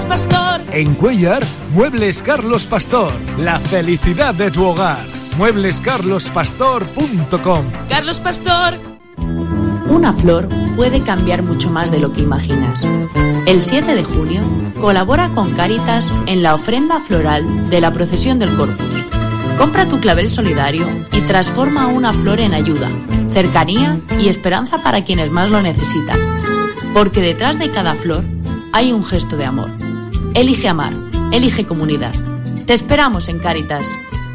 Pastor. En Cuéllar, Muebles Carlos Pastor. La felicidad de tu hogar. mueblescarlospastor.com. Carlos Pastor. Una flor puede cambiar mucho más de lo que imaginas. El 7 de junio colabora con Cáritas en la ofrenda floral de la procesión del Corpus. Compra tu clavel solidario y transforma una flor en ayuda, cercanía y esperanza para quienes más lo necesitan. Porque detrás de cada flor hay un gesto de amor. Elige amar, elige comunidad. Te esperamos en Cáritas.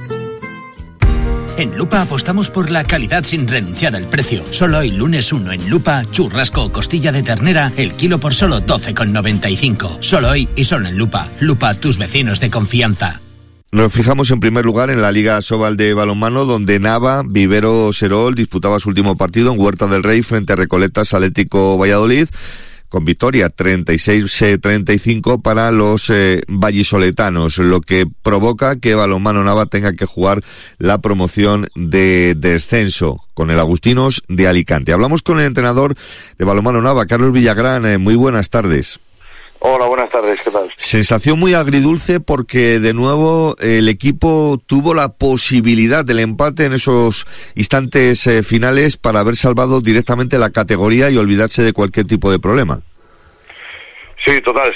En Lupa apostamos por la calidad sin renunciar al precio. Solo hoy, lunes 1, en Lupa, churrasco o costilla de ternera, el kilo por solo 12,95. Solo hoy y solo en Lupa. Lupa, tus vecinos de confianza. Nos fijamos en primer lugar en la Liga Sobal de balonmano, donde Nava, Vivero Serol disputaba su último partido en Huerta del Rey frente a Recoletas Atlético Valladolid, con victoria 36-35 para los vallisoletanos, lo que provoca que Balonmano Nava tenga que jugar la promoción de descenso con el Agustinos de Alicante. Hablamos con el entrenador de Balonmano Nava, Carlos Villagrán. Muy buenas tardes. Hola, buenas tardes, ¿qué tal? Sensación muy agridulce porque de nuevo el equipo tuvo la posibilidad del empate en esos instantes finales para haber salvado directamente la categoría y olvidarse de cualquier tipo de problema. Sí, total.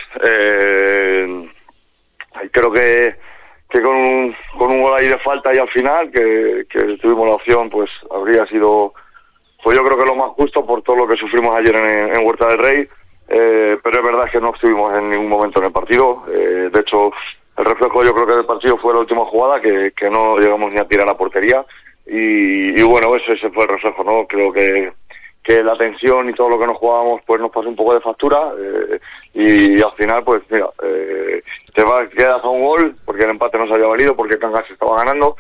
Creo que con un gol ahí de falta y al final, que tuvimos la opción, pues habría sido, pues yo creo que lo más justo por todo lo que sufrimos ayer en Huerta del Rey. Pero es verdad que no estuvimos en ningún momento en el partido. De hecho, el reflejo yo creo que del partido fue la última jugada, que no llegamos ni a tirar a portería. Y bueno, ese fue el reflejo, ¿no? Creo que la tensión y todo lo que nos jugábamos pues nos pasó un poco de factura. Y al final, pues mira, quedas a un gol, porque el empate nos había valido, porque Cangas estaba ganando.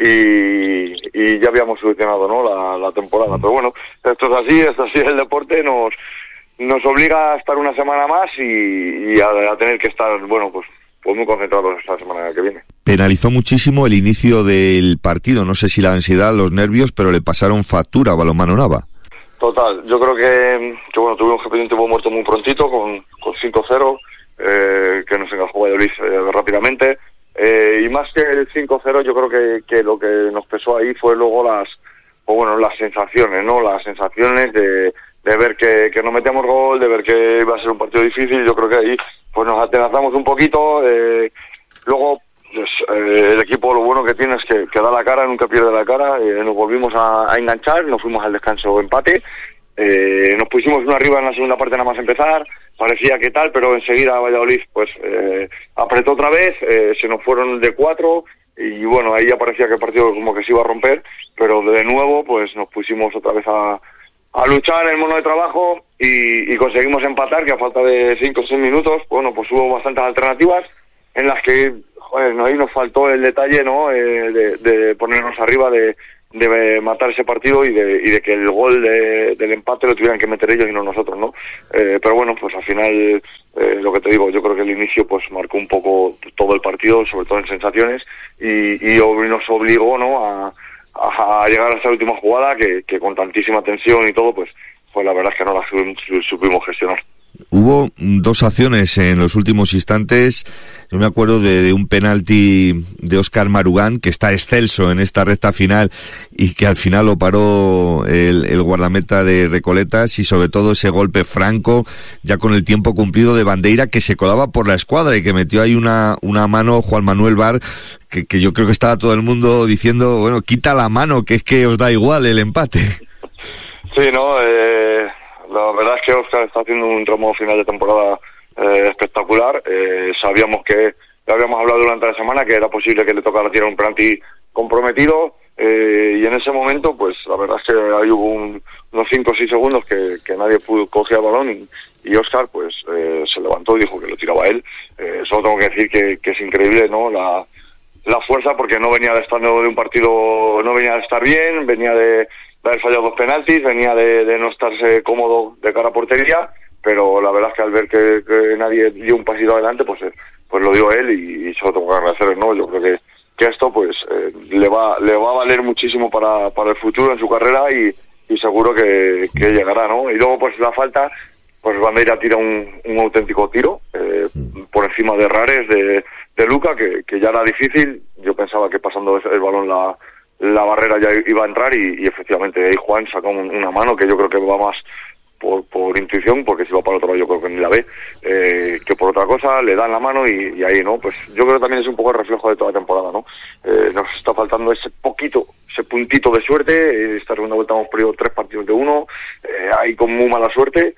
Y ya habíamos solucionado, ¿no? la temporada. Pero bueno, esto es así el deporte. Nos obliga a estar una semana más y a tener que estar, bueno, pues muy concentrados esta semana que viene. Penalizó muchísimo el inicio del partido, no sé si la ansiedad, los nervios, pero le pasaron factura a Balonmano Nava. Total, yo creo que bueno, tuvimos que pedir un tiempo muerto muy prontito, con 5-0, que nos encajó Valladolid rápidamente, y más que el 5-0, yo creo que lo que nos pesó ahí fue luego las sensaciones, ¿no? Las sensaciones de ver que no metíamos gol, de ver que iba a ser un partido difícil. Yo creo que ahí pues nos atenazamos un poquito. Luego pues, el equipo lo bueno que tiene es que da la cara, nunca pierde la cara. Nos volvimos a enganchar, nos fuimos al descanso empate. Nos pusimos uno arriba en la segunda parte nada más empezar. Parecía que tal, pero enseguida Valladolid pues apretó otra vez, se nos fueron de 4 y bueno, ahí ya parecía que el partido como que se iba a romper, pero de nuevo pues nos pusimos otra vez a luchar en el mono de trabajo y conseguimos empatar, que a falta de 5 o 6 minutos, bueno, pues hubo bastantes alternativas en las que, ahí nos faltó el detalle, ¿no? De ponernos arriba, de matar ese partido y de que el gol del empate lo tuvieran que meter ellos y no nosotros, ¿no? Pero bueno, pues al final, lo que te digo, yo creo que el inicio pues marcó un poco todo el partido, sobre todo en sensaciones, y nos obligó, ¿no? a llegar a esta última jugada que con tantísima tensión y todo, pues la verdad es que no la supimos gestionar. Hubo 2 acciones en los últimos instantes. Yo me acuerdo de un penalti de Óscar Marugán, que está excelso en esta recta final y que al final lo paró el guardameta de Recoletas, y sobre todo ese golpe franco, ya con el tiempo cumplido, de Bandeira, que se colaba por la escuadra y que metió ahí una mano Juan Manuel Bar, que yo creo que estaba todo el mundo diciendo, bueno, quita la mano, que es que os da igual el empate. Sí, ¿no? La verdad es que Óscar está haciendo un tramo final de temporada espectacular. Sabíamos que, ya habíamos hablado durante la semana, que era posible que le tocara tirar un penalti comprometido, y en ese momento, pues la verdad es que ahí hubo unos 5 o 6 segundos que nadie pudo coger el balón y Óscar pues se levantó y dijo que lo tiraba él. Solo tengo que decir que es increíble, ¿no? La fuerza, porque no venía de estar de un partido, no venía de estar bien, venía de haber fallado 2 penaltis, venía de no estarse cómodo de cara a portería, pero la verdad es que al ver que nadie dio un pasito adelante, pues lo dio él y solo tengo que agradecerle, ¿no? Yo creo que esto pues le va a valer muchísimo para el futuro en su carrera y seguro que llegará, ¿no? Y luego pues la falta, pues Bandeira tira un auténtico tiro por encima de Rares, de Luca, que ya era difícil. Yo pensaba que pasando el balón la barrera ya iba a entrar y efectivamente ahí Juan sacó una mano que yo creo que va más por intuición, porque si va para otro lado yo creo que ni la ve, que por otra cosa, le dan la mano y ahí, ¿no? Pues yo creo que también es un poco el reflejo de toda la temporada, ¿no? Nos está faltando ese puntito de suerte. Esta segunda vuelta hemos perdido 3 partidos de 1, ahí con muy mala suerte.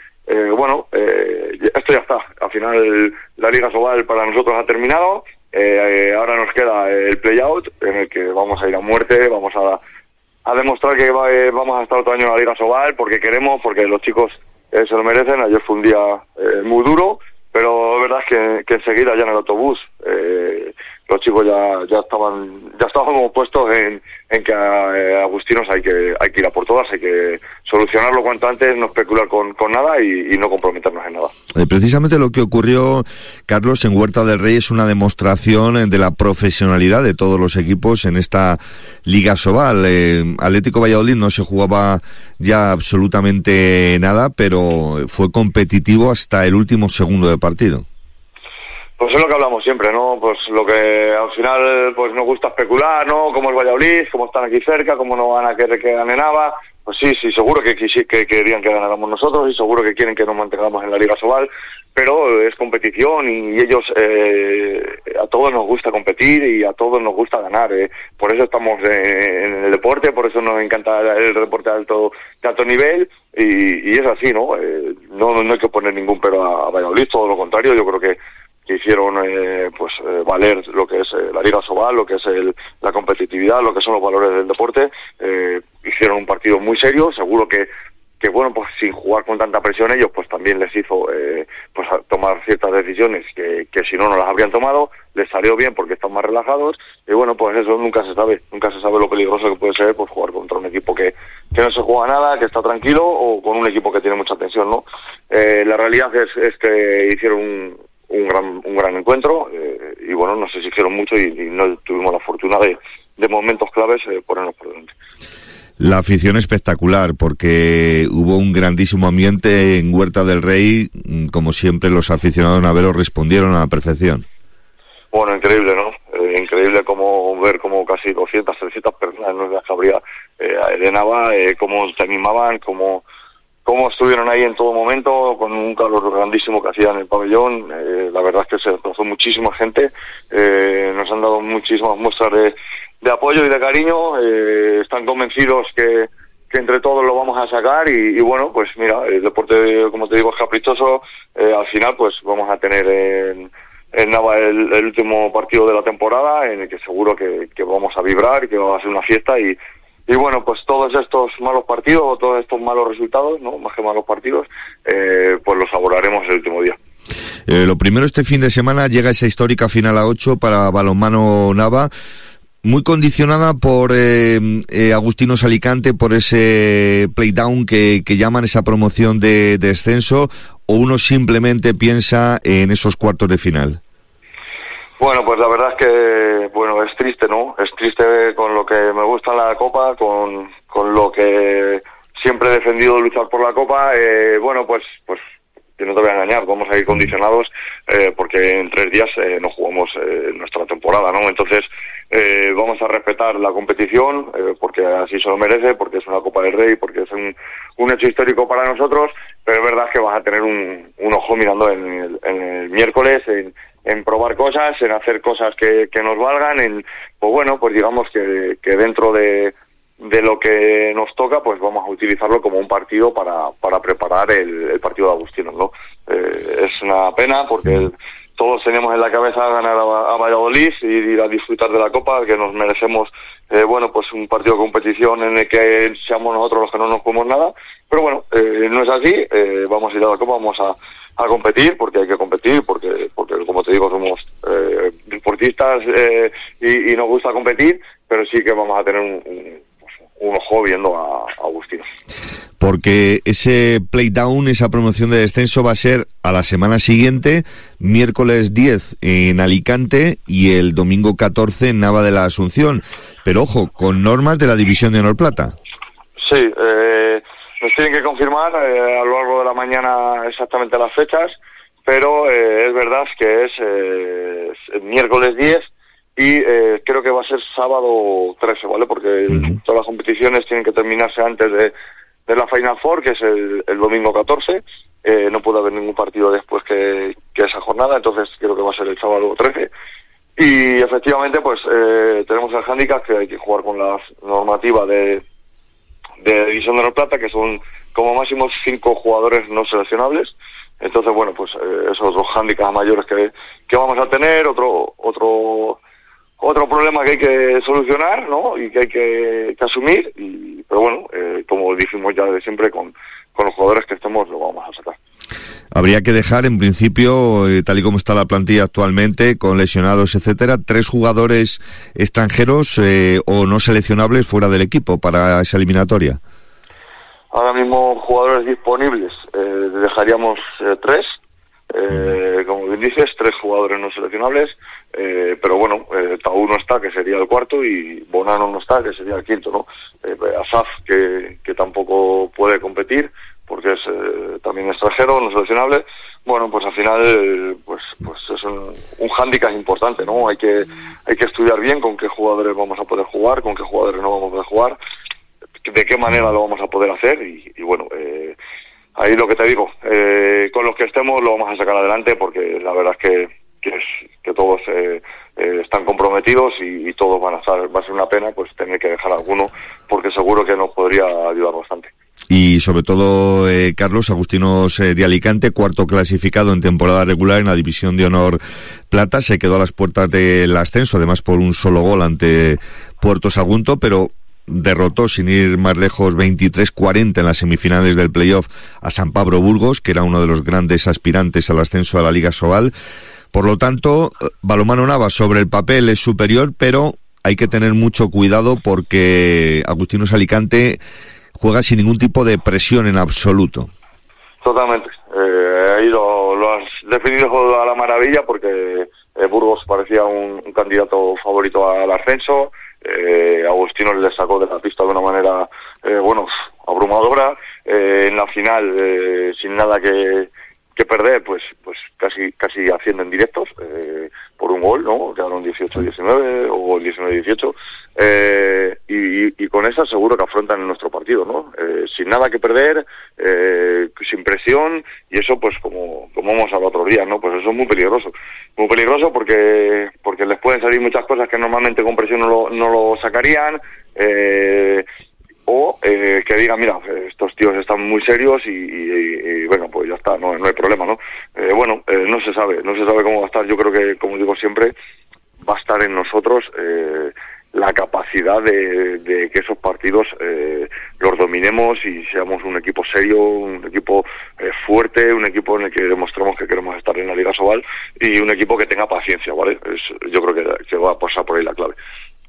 Esto ya está. Al final la Liga Sobal para nosotros ha terminado. Ahora nos queda el play-out, en el que vamos a ir a muerte, vamos a demostrar que vamos a estar otro año en la Liga Sobal, porque queremos, porque los chicos se lo merecen. Ayer fue un día muy duro, pero es verdad que enseguida ya en el autobús los chicos ya estábamos puestos en que a Agustinos hay que ir a por todas, hay que solucionarlo cuanto antes, no especular con nada y no comprometernos en nada. Precisamente lo que ocurrió, Carlos, en Huerta del Rey es una demostración de la profesionalidad de todos los equipos en esta Liga Sobal. Atlético Valladolid no se jugaba ya absolutamente nada, pero fue competitivo hasta el último segundo de partido. Pues es lo que hablamos siempre, ¿no? Pues lo que al final pues nos gusta especular, ¿no? Cómo es Valladolid, cómo están aquí cerca, cómo no van a querer que gane Nava. Pues sí, seguro que querían que ganáramos nosotros y seguro que quieren que nos mantengamos en la Liga Sobal, pero es competición y ellos, a todos nos gusta competir y a todos nos gusta ganar. Por eso estamos en el deporte, por eso nos encanta el deporte de alto nivel y es así, ¿no? No hay que poner ningún pero a Valladolid, todo lo contrario. Yo creo que hicieron valer lo que es la Liga Sobal, lo que es la competitividad, lo que son los valores del deporte. Hicieron un partido muy serio, seguro que bueno, pues sin jugar con tanta presión ellos, pues también les hizo tomar ciertas decisiones que si no las habrían tomado. Les salió bien porque están más relajados y bueno, pues eso nunca se sabe lo peligroso que puede ser pues jugar contra un equipo que no se juega nada, que está tranquilo, o con un equipo que tiene mucha tensión, ¿no? La realidad es que hicieron un gran encuentro y bueno, no sé si hicieron mucho y no tuvimos la fortuna de momentos claves ponernos por delante. La afición espectacular, porque hubo un grandísimo ambiente en Huerta del Rey. Como siempre, los aficionados naveros respondieron a la perfección. Bueno, increíble, ¿no? Increíble ver como casi 200, 300 personas, no las que habría de Nava, cómo se animaban, cómo estuvieron ahí en todo momento, con un calor grandísimo que hacían en el pabellón. La verdad es que se desplazó muchísima gente, nos han dado muchísimas muestras de apoyo y de cariño. Están convencidos que entre todos lo vamos a sacar y bueno, pues mira, el deporte, como te digo, es caprichoso. Al final pues vamos a tener en Nava el último partido de la temporada, en el que seguro que vamos a vibrar y que va a ser una fiesta y bueno, pues todos estos malos partidos o todos estos malos resultados, no más que malos partidos, pues los saborearemos el último día. Lo primero, este fin de semana llega esa histórica final a 8 para Balonmano Nava, muy condicionada por Agustinos Alicante, por ese playdown que llaman, esa promoción de descenso, o uno simplemente piensa en esos cuartos de final. Bueno, pues la verdad es que, bueno, es triste, ¿no? Es triste con lo que me gusta en la Copa, con lo que siempre he defendido luchar por la Copa. Bueno, pues que no te voy a engañar, vamos a ir condicionados porque en 3 días no jugamos nuestra temporada, ¿no? Entonces vamos a respetar la competición porque así se lo merece, porque es una Copa del Rey, porque es un hecho histórico para nosotros, pero es verdad que vas a tener un ojo mirando en el miércoles, en probar cosas, en hacer cosas que nos valgan, pues bueno, pues digamos que dentro de lo que nos toca, pues vamos a utilizarlo como un partido para preparar el partido de Agustinos, ¿no? Es una pena porque todos teníamos en la cabeza ganar a Valladolid y ir a disfrutar de la Copa, que nos merecemos, bueno, pues un partido de competición en el que seamos nosotros los que no nos comemos nada, pero bueno, no es así. Vamos a ir a la Copa, vamos a competir, porque hay que competir, porque como te digo, somos deportistas y nos gusta competir, pero sí que vamos a tener un ojo viendo a Agustinos. Porque ese playdown, esa promoción de descenso va a ser a la semana siguiente, miércoles 10 en Alicante y el domingo 14 en Nava de la Asunción. Pero ojo, con normas de la División de Honor Plata. Sí, nos tienen que confirmar a lo largo de la mañana exactamente las fechas, pero es verdad que es miércoles 10 y creo que va a ser sábado 13, ¿vale? Porque todas las competiciones tienen que terminarse antes de la Final Four, que es el domingo 14. No puede haber ningún partido después que esa jornada, entonces creo que va a ser el sábado 13. Y efectivamente, pues tenemos el handicap que hay que jugar con la normativa de División de Honor Plata, que son como máximo 5 jugadores no seleccionables. Entonces, bueno, pues esos dos handicaps mayores que vamos a tener, otro problema que hay que solucionar, ¿no? Y que hay que asumir. Pero bueno, como dijimos ya de siempre, con los jugadores que estemos lo vamos a sacar. Habría que dejar, en principio, tal y como está la plantilla actualmente, con lesionados, etcétera, 3 jugadores extranjeros o no seleccionables fuera del equipo para esa eliminatoria. Ahora mismo jugadores disponibles dejaríamos 3, como bien dices, 3 jugadores no seleccionables, pero bueno, Taú no está, que sería el cuarto, y Bonano no está, que sería el quinto, ¿no? Asaf, que tampoco puede competir porque es también extranjero, no seleccionable. Bueno, pues al final pues es un hándicap importante, ¿no? Hay que estudiar bien con qué jugadores vamos a poder jugar, con qué jugadores no vamos a poder jugar, de qué manera lo vamos a poder hacer y bueno, ahí lo que te digo, con los que estemos lo vamos a sacar adelante, porque la verdad es que todos están comprometidos y todos van a estar. Va a ser una pena pues tener que dejar alguno, porque seguro que nos podría ayudar bastante. Y sobre todo, Carlos, Agustinos de Alicante, cuarto clasificado en temporada regular en la División de Honor Plata, se quedó a las puertas del ascenso, además por un solo gol ante Puerto Sagunto, pero derrotó, sin ir más lejos, 23-40 en las semifinales del playoff a San Pablo Burgos, que era uno de los grandes aspirantes al ascenso a la Liga Sobal. Por lo tanto, Balonmano Navas sobre el papel es superior, pero hay que tener mucho cuidado porque Agustinos Alicante juega sin ningún tipo de presión en absoluto. Totalmente. Ahí lo has definido a la maravilla, porque Burgos parecía un candidato favorito al ascenso. Agustinos le sacó de la pista de una manera abrumadora. En la final, sin nada que perder, pues casi ascienden directos por un gol, ¿no? Quedaron 18-19 o 19-18, y con esa seguro que afrontan nuestro partido, ¿no? Sin nada que perder, sin presión, y eso pues como hemos hablado otros días, ¿no? Pues eso es muy peligroso porque les pueden salir muchas cosas que normalmente con presión no lo sacarían, o que digan, mira, estos tíos están muy serios y bueno, pues ya está, no hay problema, ¿no? No se sabe cómo va a estar. Yo creo que, como digo siempre, va a estar en nosotros la capacidad de que esos partidos los dominemos y seamos un equipo serio, un equipo fuerte, un equipo en el que demostremos que queremos estar en la Liga Sobal, y un equipo que tenga paciencia, ¿vale? Yo creo que va a pasar por ahí la clave.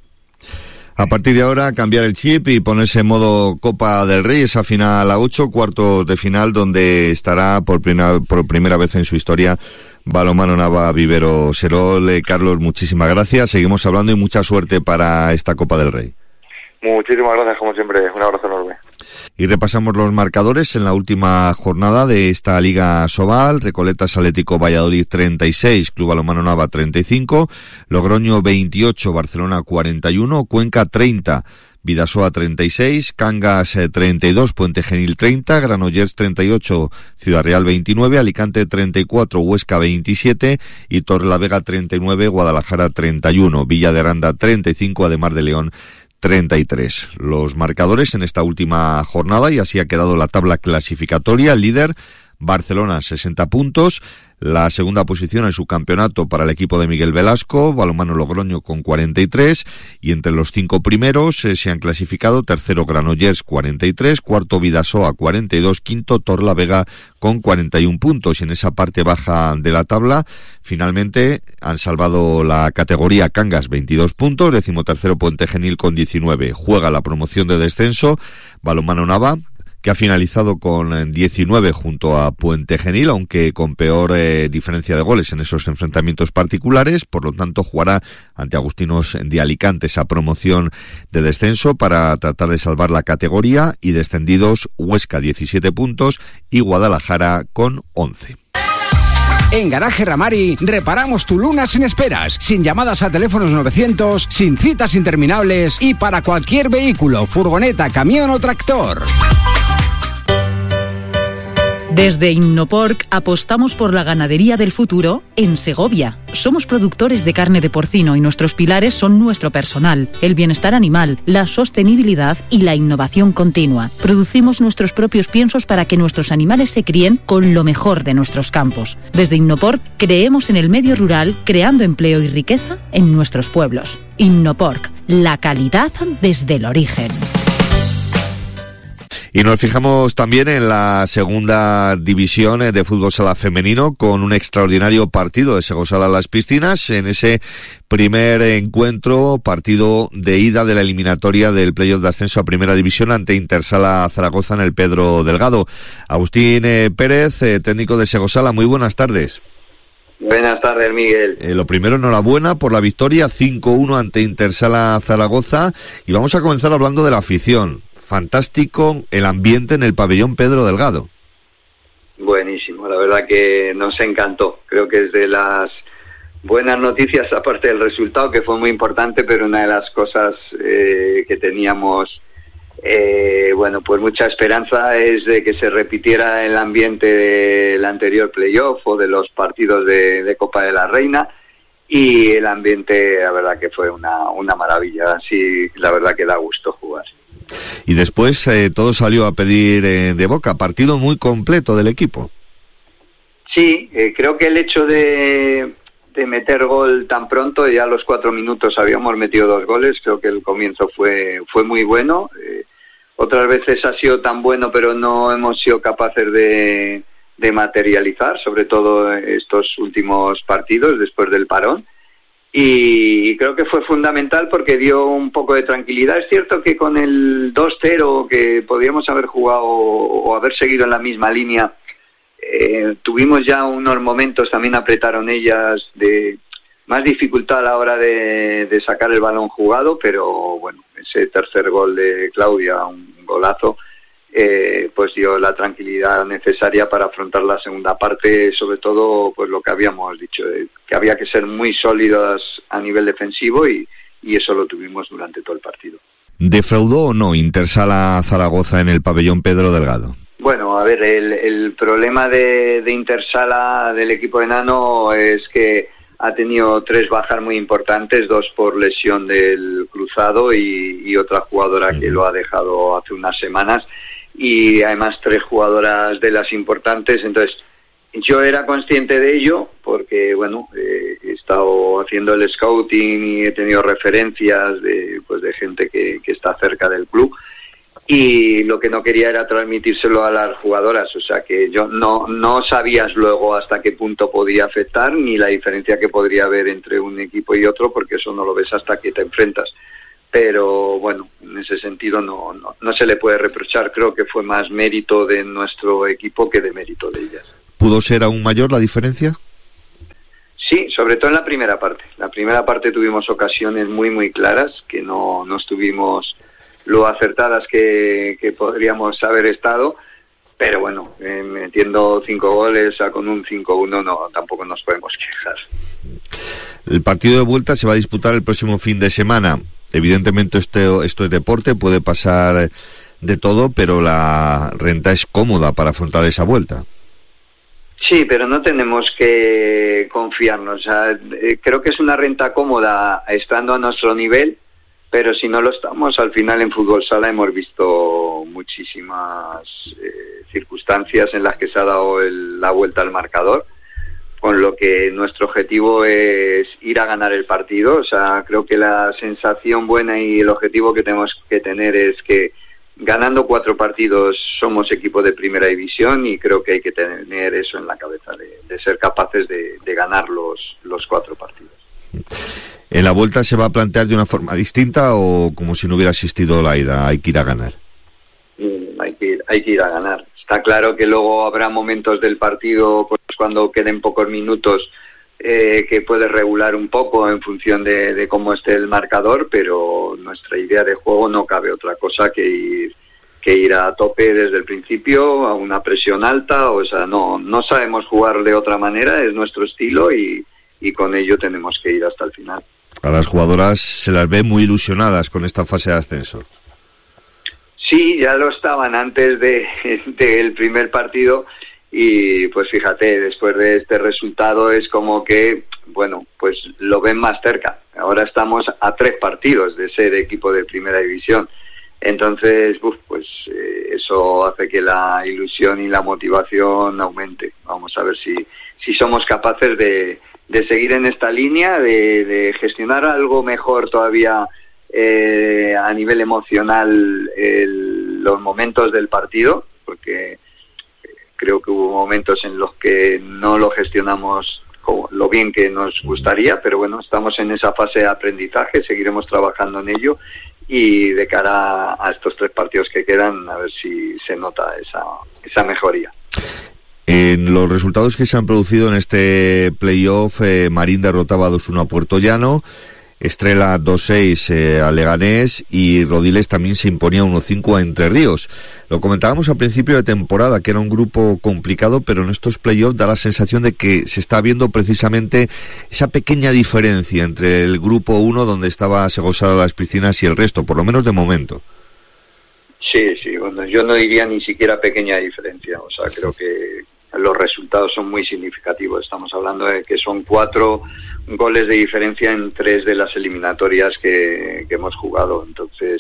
A partir de ahora, cambiar el chip y ponerse en modo Copa del Rey, esa final a 8, cuartos de final, donde estará por primera vez en su historia Balonmano Navas Vivero Serol. Carlos, muchísimas gracias. Seguimos hablando y mucha suerte para esta Copa del Rey. Muchísimas gracias, como siempre. Un abrazo enorme. Y repasamos los marcadores en la última jornada de esta Liga Sobal. Recoletas Atlético Valladolid 36, Club Balonmano Nava 35, Logroño 28, Barcelona 41, Cuenca 30, Bidasoa 36, Cangas 32, Puente Genil 30, Granollers 38, Ciudad Real 29, Alicante 34, Huesca 27 y Torrelavega 39, Guadalajara 31, Villa de Aranda 35, Ademar de León 33. Los marcadores en esta última jornada, y así ha quedado la tabla clasificatoria. Líder Barcelona 60 puntos, la segunda posición en su campeonato para el equipo de Miguel Velasco, Balonmano Logroño con 43, y entre los 5 primeros se han clasificado tercero Granollers 43, cuarto Bidasoa 42, quinto Torrelavega con 41 puntos, y en esa parte baja de la tabla finalmente han salvado la categoría Cangas 22 puntos, decimotercero Puente Genil con 19, juega la promoción de descenso Balonmano Nava, que ha finalizado con 19 junto a Puente Genil, aunque con peor diferencia de goles en esos enfrentamientos particulares. Por lo tanto, jugará ante Agustinos de Alicante esa promoción de descenso para tratar de salvar la categoría, y descendidos Huesca 17 puntos y Guadalajara con 11. En Garaje Ramari reparamos tu Luna sin esperas, sin llamadas a teléfonos 900, sin citas interminables y para cualquier vehículo, furgoneta, camión o tractor. Desde Innoporc apostamos por la ganadería del futuro en Segovia. Somos productores de carne de porcino y nuestros pilares son nuestro personal, el bienestar animal, la sostenibilidad y la innovación continua. Producimos nuestros propios piensos para que nuestros animales se críen con lo mejor de nuestros campos. Desde Innoporc creemos en el medio rural, creando empleo y riqueza en nuestros pueblos. Innoporc, la calidad desde el origen. Y nos fijamos también en la segunda división de fútbol sala femenino, con un extraordinario partido de Segosala Las Piscinas en ese primer encuentro, partido de ida de la eliminatoria del playoff de ascenso a primera división ante Intersala Zaragoza en el Pedro Delgado. Agustín Pérez, técnico de Segosala, muy buenas tardes. Buenas tardes, Miguel. Lo primero, enhorabuena por la victoria 5-1 ante Intersala Zaragoza, y vamos a comenzar hablando de la afición. Fantástico el ambiente en el pabellón Pedro Delgado. Buenísimo, la verdad que nos encantó. Creo que es de las buenas noticias, aparte del resultado, que fue muy importante, pero una de las cosas que teníamos, pues mucha esperanza, es de que se repitiera el ambiente del anterior playoff o de los partidos de Copa de la Reina. Y el ambiente, la verdad que fue una maravilla. Sí, la verdad que da gusto jugar. Y después todo salió a pedir de boca, partido muy completo del equipo. Sí, creo que el hecho de meter gol tan pronto, ya a los 4 minutos habíamos metido 2 goles, creo que el comienzo fue muy bueno. Otras veces ha sido tan bueno, pero no hemos sido capaces de materializar, sobre todo estos últimos partidos después del parón. Y creo que fue fundamental porque dio un poco de tranquilidad. Es cierto que con el 2-0, que podíamos haber jugado o haber seguido en la misma línea, tuvimos ya unos momentos, también apretaron ellas, de más dificultad a la hora de sacar el balón jugado, pero bueno, ese tercer gol de Claudia, un golazo, pues dio la tranquilidad necesaria para afrontar la segunda parte, sobre todo pues lo que habíamos dicho, que había que ser muy sólidas a nivel defensivo, y eso lo tuvimos durante todo el partido. ¿Defraudó o no Intersala Zaragoza en el pabellón Pedro Delgado? Bueno, a ver, el problema de Intersala, del equipo enano, es que ha tenido 3 bajas muy importantes, 2 por lesión del cruzado y otra jugadora que lo ha dejado hace unas semanas, y además 3 jugadoras de las importantes. Entonces yo era consciente de ello porque bueno, he estado haciendo el scouting y he tenido referencias de gente que está cerca del club, y lo que no quería era transmitírselo a las jugadoras, o sea que yo no sabías luego hasta qué punto podía afectar ni la diferencia que podría haber entre un equipo y otro, porque eso no lo ves hasta que te enfrentas. Pero bueno, en ese sentido no se le puede reprochar. Creo que fue más mérito de nuestro equipo que de mérito de ellas. ¿Pudo ser aún mayor la diferencia? Sí, sobre todo en la primera parte. La primera parte tuvimos ocasiones muy claras, que no estuvimos lo acertadas que podríamos haber estado, pero bueno, metiendo 5 goles con un 5-1 tampoco nos podemos quejar. El partido de vuelta se va a disputar el próximo fin de semana. Evidentemente esto es deporte, puede pasar de todo, pero la renta es cómoda para afrontar esa vuelta. Sí, pero no tenemos que confiarnos. O sea, creo que es una renta cómoda estando a nuestro nivel, pero si no lo estamos, al final en fútbol sala hemos visto muchísimas circunstancias en las que se ha dado la vuelta al marcador, con lo que nuestro objetivo es ir a ganar el partido. O sea, creo que la sensación buena y el objetivo que tenemos que tener es que ganando 4 partidos somos equipo de primera división, y creo que hay que tener eso en la cabeza, de ser capaces de ganar los 4 partidos. ¿En la vuelta se va a plantear de una forma distinta o como si no hubiera existido la ida? Hay que ir a ganar. Hay que ir a ganar. Está claro que luego habrá momentos del partido, pues cuando queden pocos minutos, que puede regular un poco en función de cómo esté el marcador, pero nuestra idea de juego no cabe otra cosa que que ir a tope desde el principio, a una presión alta, o sea, no sabemos jugar de otra manera, es nuestro estilo y con ello tenemos que ir hasta el final. A las jugadoras se las ve muy ilusionadas con esta fase de ascenso. Sí, ya lo estaban antes del primer partido y pues fíjate, después de este resultado es como que, bueno, pues lo ven más cerca. Ahora estamos a 3 partidos de ser equipo de primera división. Entonces, pues eso hace que la ilusión y la motivación aumente. Vamos a ver si somos capaces de seguir en esta línea, de gestionar algo mejor todavía a nivel emocional los momentos del partido, porque creo que hubo momentos en los que no lo gestionamos lo bien que nos gustaría, pero bueno, estamos en esa fase de aprendizaje, seguiremos trabajando en ello y de cara a estos 3 partidos que quedan, a ver si se nota esa mejoría. En los resultados que se han producido en este playoff, Marín derrotaba 2-1 a Puertollano, Estrela 2-6 a Leganés y Rodiles también se imponía 1-5 a Entre Ríos. Lo comentábamos al principio de temporada, que era un grupo complicado, pero en estos playoffs da la sensación de que se está viendo precisamente esa pequeña diferencia entre el grupo 1, donde estaba Segosala Las Piscinas, y el resto, por lo menos de momento. Sí, bueno, yo no diría ni siquiera pequeña diferencia, o sea, creo que los resultados son muy significativos. Estamos hablando de que son 4 goles de diferencia en 3 de las eliminatorias que hemos jugado. Entonces,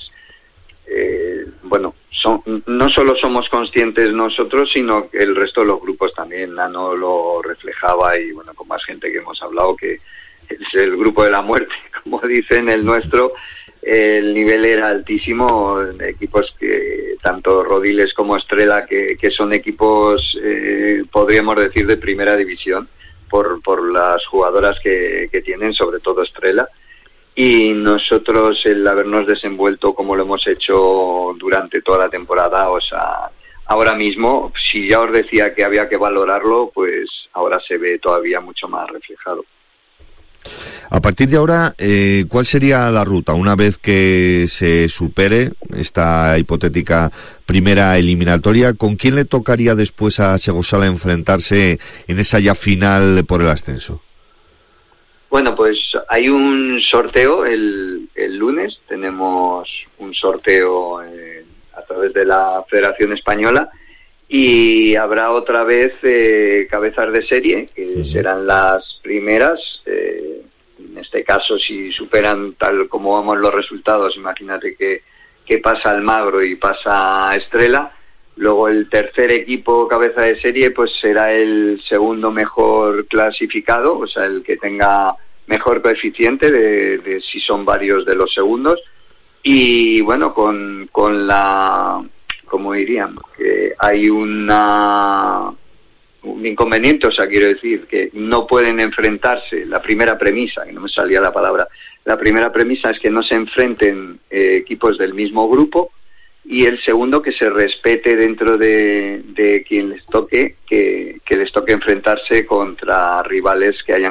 bueno, no solo somos conscientes nosotros, sino que el resto de los grupos también. Nano lo reflejaba y, bueno, con más gente que hemos hablado, que es el grupo de la muerte, como dicen el nuestro. El nivel era altísimo, equipos que tanto Rodiles como Estrela, que son equipos, podríamos decir, de primera división, por las jugadoras que tienen, sobre todo Estrela, y nosotros el habernos desenvuelto como lo hemos hecho durante toda la temporada, o sea, ahora mismo, si ya os decía que había que valorarlo, pues ahora se ve todavía mucho más reflejado. A partir de ahora, ¿cuál sería la ruta una vez que se supere esta hipotética primera eliminatoria? ¿Con quién le tocaría después a Segosala enfrentarse en esa ya final por el ascenso? Bueno, pues hay un sorteo el lunes. Tenemos un sorteo a través de la Federación Española y habrá otra vez cabezas de serie, que serán las primeras. En este caso, si superan tal como vamos los resultados, imagínate que pasa Almagro y pasa Estrela. Luego el tercer equipo cabeza de serie pues será el segundo mejor clasificado, o sea, el que tenga mejor coeficiente de si son varios de los segundos. Y bueno, con la, como dirían, que hay un inconveniente, o sea, quiero decir que no pueden enfrentarse. La primera premisa, que no me salía la palabra, la primera premisa es que no se enfrenten equipos del mismo grupo, y el segundo, que se respete dentro de quien les toque, que les toque enfrentarse contra rivales que hayan